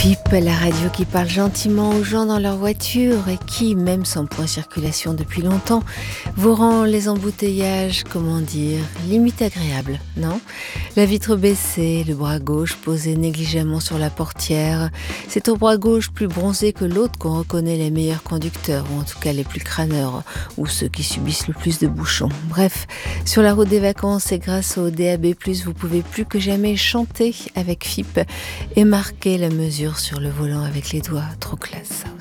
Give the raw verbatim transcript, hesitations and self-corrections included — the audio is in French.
F I P, la radio qui parle gentiment aux gens dans leur voiture et qui, même sans point circulation depuis longtemps, vous rend les embouteillages, comment dire, limite agréables, non ? La vitre baissée, le bras gauche posé négligemment sur la portière. C'est au bras gauche plus bronzé que l'autre qu'on reconnaît les meilleurs conducteurs, ou en tout cas les plus crâneurs, ou ceux qui subissent le plus de bouchons. Bref, sur la route des vacances et grâce au D A B plus, vous pouvez plus que jamais chanter avec F I P et marquer la mesure sur le volant avec les doigts. Trop classe.